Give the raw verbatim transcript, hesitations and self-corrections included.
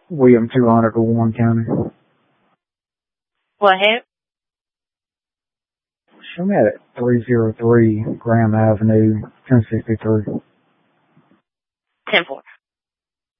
William two hundred to Warren County. What happened? Show me at three oh three Graham Avenue, ten sixty-three. ten four.